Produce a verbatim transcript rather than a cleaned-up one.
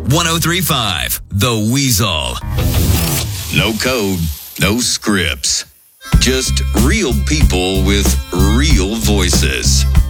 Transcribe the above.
one oh three point five, The Weasel. No code, no scripts. Just real people with real voices.